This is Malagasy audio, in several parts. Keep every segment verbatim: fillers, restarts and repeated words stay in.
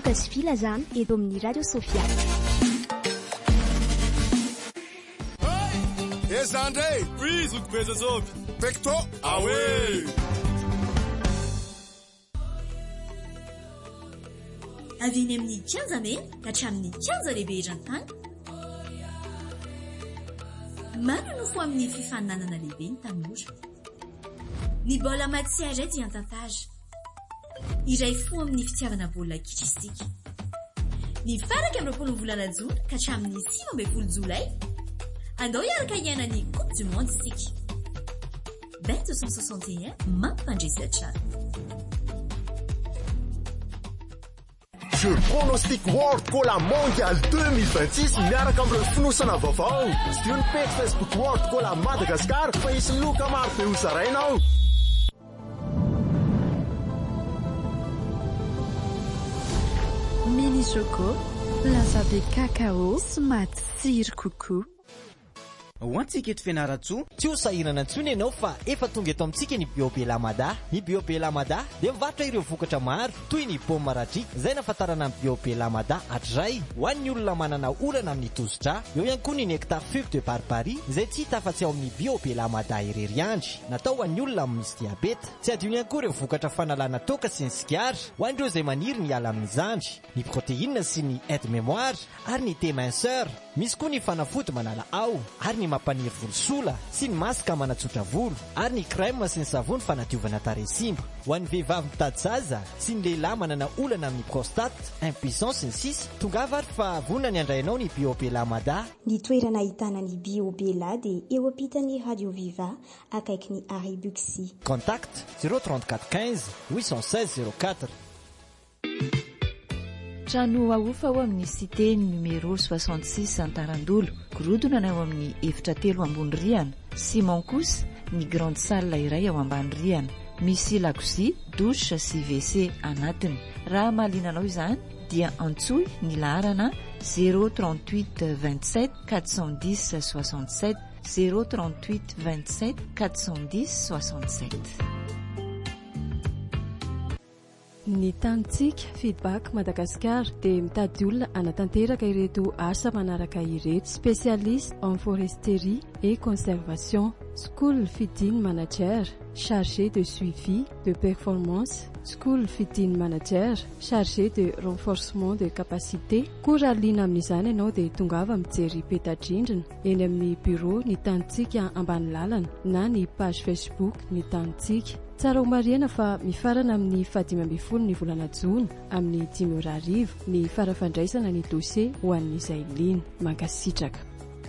Artista sy filazana eto amin'ny Radio Sofia. Ezandre, oui, zokupeza zopi. Pecto, awe. Avy amin'ny kianja me ka hatramin'ny kianja lehibe eran-tany. Maro no fo amin'ny fifaninanana lehibe ny tanora. Ny baolina matière dia an-tantara. Iray fo amin'ny fitiavana baolina kitra isika. Ny faraka amin'ny roapolo volana jona ka hatramin'ny sivy ambin'ny folo jolay. Andao hiaraka hiaina ny Coupe du Monde isika. Bet deux cent soixante et un mampandresy tsara. Jeu pronostic World Cola Mondial deux mille vingt-six miaraka amin'ireo finosana vaovao. Izy ny page Facebook World Cola Madagascar fa isy loka maro be hozarainao. Mini Choco, lasabé cacao, matsiro kokoa. Ho antsika eto Fianaratsoa, tsy ho sahirana intsony ianao fa efa tonga eto amintsika ny Biopé Lamada. Ny Biopé Lamada dia mivarotra ireo vokatra maro toy ny paoma maratry izay nafatarana amin'ny Biopé Lamada hatray ho an'ny olona manana olana amin'ny tosidra. Eo ihany koa ny nectar fig de barbarie izay tsy hita afa-tsy ao amin'ny Biopé Lamada irery andry, natao ho an'ny olona misy diabeta. Tsy adino ihany koa ireo vokatra fanalana toaka sy ny sigara ho an'ireo izay maniry ny ala amin'ny zandry, ny protéine sy ny aide mémoire ary ny thé minceur. Misy koa ny fanafody manala ao ary ny mampaniry volosola sy ny masaka manatsotra volo ary ny crème sy ny savony fanadiovana tarehy simba. Ho an'ny vehivavy mitady zaza sy ny lehilahy manana olana amin'ny prostate, impuissance sy ny sisa, tongava ary fa vonona ny andrainao ny Biopé Lamada. Ny toerana ahitana ny Biopé La dia eo ampitan'ny Radio Viva akaiky ny Arrêt Buxy. Contact zéro trente-quatre quinze huit cent seize zéro quatre. Trano aofa ao amin'ny cité numéro soixante-six Antarandolo, gorodona ao amin'ny efitra telo ambony rihana. Simon Kous, ny grande salle iray ao ambany rihana. Misy lakozia, douche sy W C anatiny. Raha mahalinanao izany dia antsoy ny laharana zéro trente-huit vingt-sept quatre cent dix soixante-sept zéro trente-huit vingt-sept quatre cent dix soixante-sept. Ny tanitsika feedback Madagascar dia mitady olona anatanteraka ireto asa manaraka ireto: spécialiste en foresterie et conservation, school feeding manager, chargé de suivi de performance, school feeding manager, chargé de renforcement de capacité. Koralina amin'izany ianao dia tongava mijery peta-drindrina eny amin'ny bureau ny tanitsika ambany lalana na ny page Facebook ny tanitsika. Tsara ho mariana fa mifarana amin'ny fadimy ambin'ny folo ny volana jona amin'ny dimy ora arivo ny farafandraisana ny dossier ho an'izay liny mankasitraka.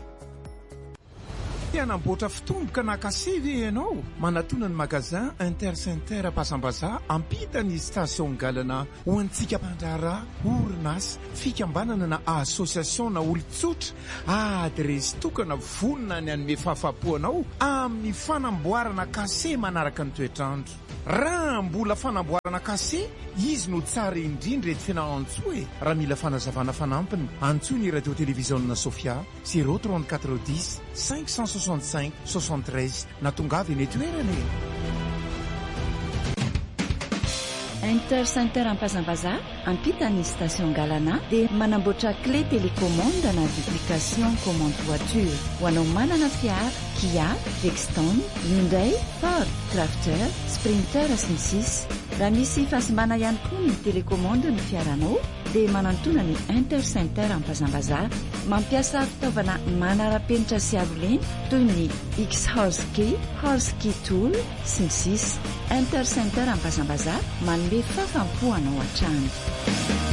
Anamboatra fitomboka nakasivy ianao manatona ny magazin Intercenter Pasambaza ampita ny station galana ho antsika mandrara orinasa fikambanana na association na olon-tsotra adresy tokana vonona ny anome fahafapoanao amin'ny fanamboarana kase manaraka ny toetrandro. Raha mbola fanamboarana kase izy no tsara indrindra eto Fianarantsoa e. Raha mila fanazavana fanampiny antsoy ny radio télévision Sofia zéro trente-quatre dix cinq cent soixante-cinq soixante-treize na tongava eny toerana e. Intercenter Ampazambaza ampita ny station Galana dia manamboatra clé télécommande na duplication commande voiture ho anao manana fiara Kia, Rexton, Hyundai, Ford, Crafter, Sprinter sy ny sisa. Raha misy fasimbana ihany koa ny télécommande ny fiaranao dia manantona ny Intercenter Ampazambaza mampiasa fitaovana manara-penitra sy avoleny toy ny X-Horse Key, Horse Key Tool sy ny sisa. Intercenter Ampazambaza manome fafampo anao hatrany.